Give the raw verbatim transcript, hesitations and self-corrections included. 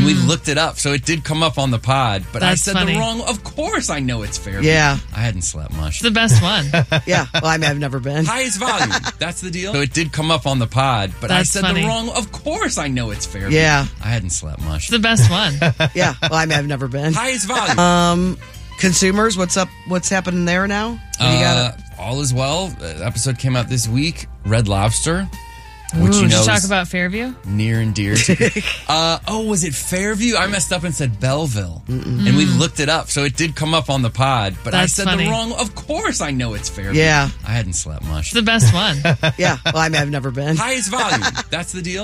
And we looked it up, so it did come up on the pod, but That's I said funny. the wrong. Of course, I know it's Fairview. Yeah. I hadn't slept much. It's the best one. Yeah. Well, I mean, I've never been. Highest volume. That's the deal. So it did come up on the pod, but That's I said funny. the wrong. Of course, I know it's Fairview. Yeah. I hadn't slept much. It's the best one. Yeah. Well, I mean, I've never been. Highest volume. Um, consumers, what's up? What's happening there now? What do you Uh, got? all is well. The episode came out this week. Red Lobster, which Ooh, you did know you talk is about Fairview? near and dear to uh, oh, was it Fairview? I messed up and said Belleville. And we looked it up, so it did come up on the pod, but That's I said funny. the wrong. Of course, I know it's Fairview. Yeah. I hadn't slept much. It's the best one. Yeah. Well, I mean, I've never been. Highest volume. That's the deal.